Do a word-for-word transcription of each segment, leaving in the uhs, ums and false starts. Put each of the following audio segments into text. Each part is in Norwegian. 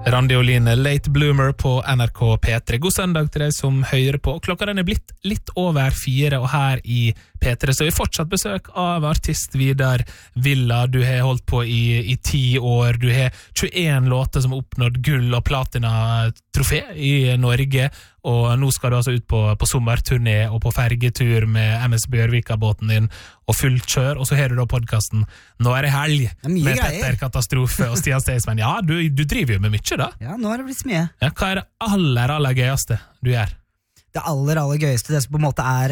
Randi Olin, Late Bloomer på N R K P tre. God søndag til deg som hører på. Klokka den er blitt litt over fire, og her i P tre så er vi fortsatt besøk av artist Vidar Villa. Du har holdt på i, i ti år. Du har tjueen låter som har oppnådd gull og platina-trofé i Norge, og nå skal du altså ut på, på sommerturné og på fergetur med M S Bjørvika-båten din og fullt kjør, og så har du da podcasten Nå er det helg med greier. Petter Katastrofe og Stian Staysman. Ja, du, du driver jo med mye da. Ja, nå har det blitt mye. Ja, hva er det aller, aller gøyeste du gjør? Det aller, aller gøyeste, det som på en måte er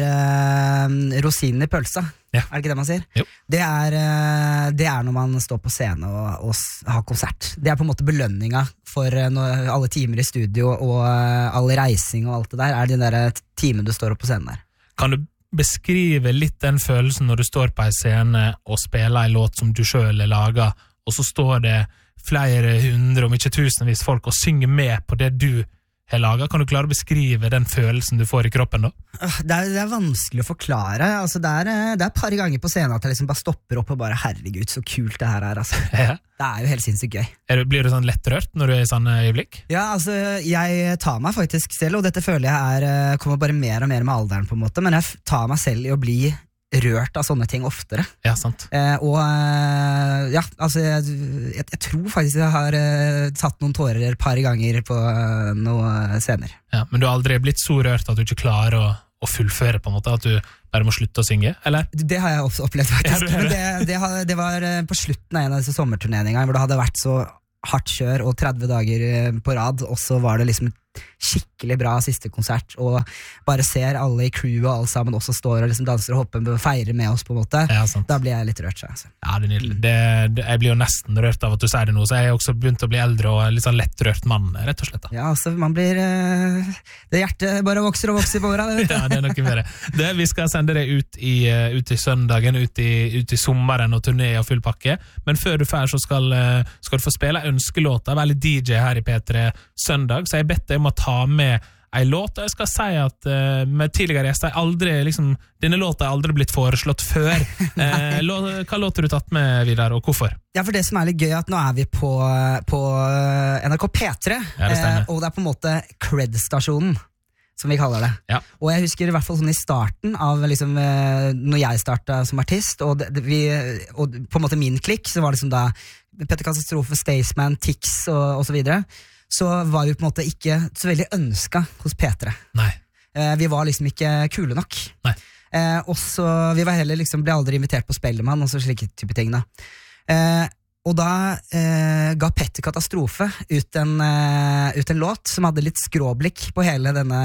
uh, rosinen i pølsa. Ja. Er det ikke det man sier? Jo. Det er, uh, det er når man står på scene og, og har konsert. Det er på en måte belønninga for uh, når, alle timer i studio og uh, all reising og alt det der, er den der timen du står opp på scenen der. Kan du beskrive litt den følelsen når du står på en scene og spiller en låt som du selv har laget, og så står det flere hundre, om ikke tusenvis folk og synger med på det du har laget? Kan du klare å beskrive den følelsen du får i kroppen da? Det er, det er vanskelig å forklare. Altså, det, er, det er et par ganger på scenen at jeg liksom bare stopper opp og bare, herregud, så kult det her er. Altså. Ja. Det er jo helt sinnssykt gøy. Er du, blir du sånn lettrørt når du er i sånne øyeblikk? Ja, altså, jeg tar meg faktisk selv, og dette føler jeg er, kommer bare mer og mer med alderen på en måte, men jeg tar meg selv i å bli rørt av sånne ting oftere. Ja, sant. Eh, og eh, ja, altså jeg, jeg, jeg tror faktisk jeg har eh, tatt noen tårer et par ganger på eh, noen scener. Ja, men du har aldri blitt så rørt at du ikke klarer å, å fullføre på en måte, at du bare må slutte å synge, eller? Det har jeg også opplevd faktisk. Ja, men det, det, har, det var på slutten av en av disse sommerturneringer hvor det hadde vært så hardt kjør og tretti dager på rad, og så var det liksom skikkelig bra siste konsert, og bare ser alle i crew og alle sammen også står og liksom danser og hopper og feirer med oss på en måte. Ja, da blir jeg litt rørt seg. Altså. Ja, det er nydelig. Det, det, jeg blir jo nesten rørt av at du sier det nå, så jeg har også begynt å bli eldre og litt sånn lettrørt mann, rett og slett. Da. Ja, altså, man blir uh, det hjertet bare vokser og vokser på åra. Ja, det er noe med det. det. Vi skal sende deg ut i, uh, ut i søndagen, ut i, ut i sommeren og turné og full pakke, men før du fer så skal, uh, skal du få spille ønskelåter, være litt D J her i P tre søndag, så jeg bedt deg om å ta med en låt, og jeg skal si at uh, med tidligere gjester, aldri, liksom, denne låta er aldri blitt foreslått før. uh, lå, hva låt har du tatt med, Vidar, og hvorfor? Ja, for det som er litt gøy er at nå er vi på, på N R K P tre, ja, det uh, og det er på en måte Cred-stasjonen, som vi kaller det. Ja. Og jeg husker i hvert fall sånn i starten av liksom, uh, når jeg startet som artist, og, det, det, vi, og på en måte min klikk, så var det liksom da Petter Katastrofe, Staysman, Tix og, og så videre, så var vi på en måte ikke så veldig ønsket hos P tre. Nei. Eh, vi var liksom ikke kule nok. Nei. Eh, og så vi var heller liksom, ble aldri invitert på Spellemann og så slike type ting da. Eh, og da eh, ga Petter Katastrofe ut en, eh, ut en låt som hadde litt skråblikk på hele denne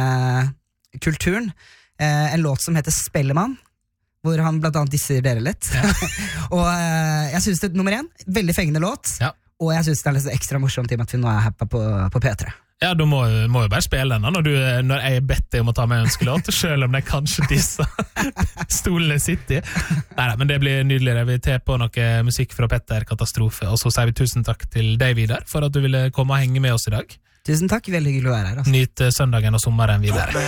kulturen. Eh, en låt som heter Spellemann, hvor han blant annet disser dere litt. Ja. og eh, jeg synes det, nummer én, veldig fengende låt. Ja. Og jeg synes det er litt ekstra morsomt i og med at vi nå er her på, på P tre. Ja, da må må jo bare spille denne når, du, når jeg bedt deg om å ta med ønskelåt, selv om det kanskje disse stolene sitter i. Neida, men det blir nydeligere. Vi tar på noe musikk fra Petter Katastrofe, og så sier vi tusen takk til deg, Vidar, for at du ville komme og henge med oss i dag. Tusen takk, veldig hyggelig å være her. Altså. Nyt søndagen og sommeren videre.